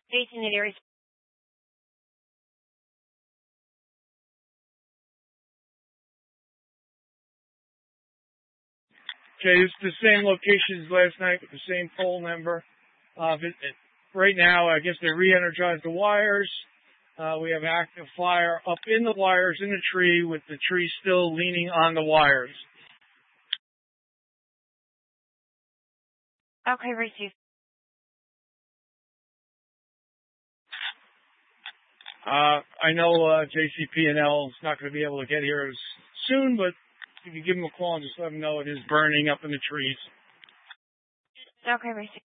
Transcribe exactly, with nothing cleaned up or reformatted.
Jason at Aries. Okay, it's the same location as last night with the same pole number. Uh, it, it, right now, I guess they re-energized the wires. Uh, we have active fire up in the wires in the tree with the tree still leaning on the wires. Okay, received. Uh, I know uh, J C P and L is not going to be able to get here as soon, but if you give them a call and just let them know it is burning up in the trees. Okay, received.